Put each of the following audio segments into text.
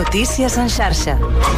Notícies en xarxa.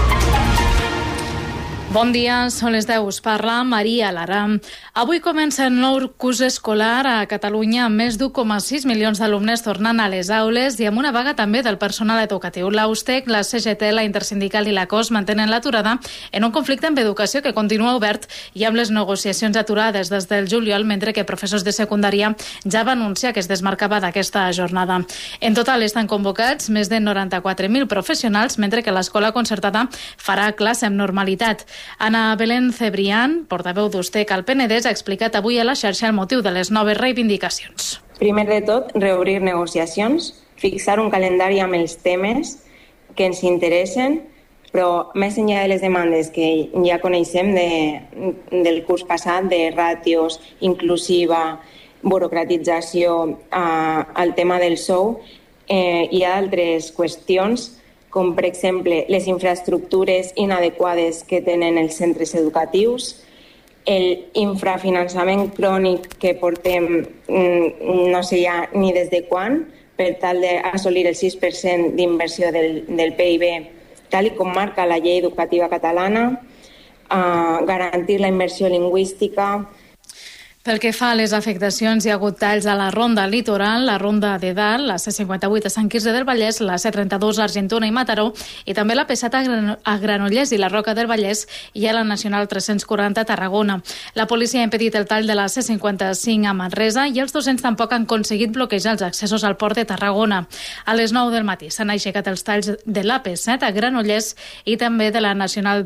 Bon dia, són les 10. Us parla Maria Lara. Avui comença el nou curs escolar a Catalunya amb més d'1,6 milions d'alumnes tornant a les aules i amb una vaga també del personal educatiu. L'Austec, la CGT, la Intersindical i la COS mantenen l'aturada en un conflicte amb educació que continua obert i amb les negociacions aturades des del juliol, mentre que professors de secundària ja va anunciar que es desmarcava d'aquesta jornada. En total estan convocats més de 94.000 professionals, mentre que l'escola concertada farà classe amb normalitat. Ana Belén Cebrián, portaveu d'Ustec al Penedès, ha explicat avui a la xarxa el motiu de les noves reivindicacions. Primer de tot, reobrir negociacions, fixar un calendari amb els temes que ens interessen, però més enllà de les demandes que ja coneixem del curs passat, de ràtios, inclusiva, burocratització, al tema del sou, hi ha altres qüestions com per exemple les infraestructures inadequades que tenen els centres educatius, l'infrafinançament crònic que portem no sé ja ni des de quan, per tal d'assolir el 6% d'inversió del PIB, tal com marca la llei educativa catalana, garantir la immersió lingüística. Pel que fa a les afectacions, hi ha hagut talls a la Ronda Litoral, la Ronda de Dalt, la C58 a Sant Quirze del Vallès, la C32 a Argentona i Mataró, i també la P7 a Granollers i la Roca del Vallès i a la Nacional 340 a Tarragona. La policia ha impedit el tall de la C55 a Manresa i els docents tampoc han aconseguit bloquejar els accessos al port de Tarragona. A les 9 del matí s'han aixecat els talls de la P7 a Granollers i també de la Nacional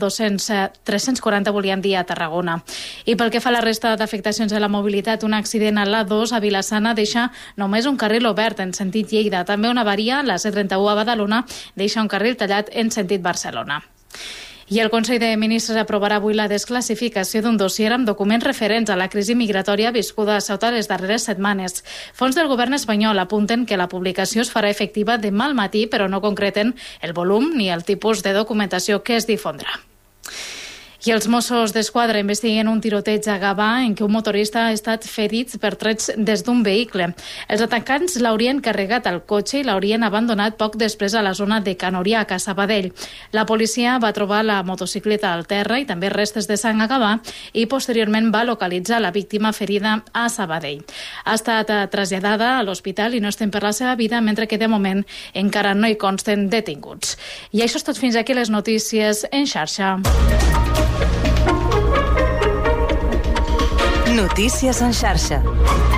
340, volíem dir, a Tarragona. I pel que fa a la resta d'afectacions a la mobilitat, un accident a l'A2 a Vila-sana deixa només un carril obert en sentit Lleida. També una avaria, la C31 a Badalona, deixa un carril tallat en sentit Barcelona. I el Consell de Ministres aprovarà avui la desclassificació d'un dossier amb documents referents a la crisi migratòria viscuda a Ceuta les darreres setmanes. Fons del govern espanyol apunten que la publicació es farà efectiva demà al matí, però no concreten el volum ni el tipus de documentació que es difondrà. I els Mossos d'Esquadra investiguen un tiroteig a Gavà en què un motorista ha estat ferit per trets des d'un vehicle. Els atacants l'haurien carregat al cotxe i l'haurien abandonat poc després a la zona de Can Oriac, a Sabadell. La policia va trobar la motocicleta al terra i també restes de sang a Gavà i posteriorment va localitzar la víctima ferida a Sabadell. Ha estat traslladada a l'hospital i no es tem per la seva vida, mentre que de moment encara no hi consten detinguts. I això és tot fins aquí les notícies en xarxa. Notícies en xarxa.